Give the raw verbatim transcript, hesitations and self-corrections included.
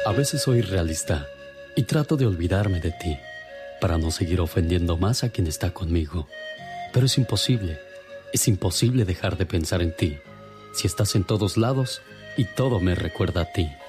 A veces soy realista y trato de olvidarme de ti para no seguir ofendiendo más a quien está conmigo. Pero es imposible, es imposible dejar de pensar en ti si estás en todos lados y todo me recuerda a ti.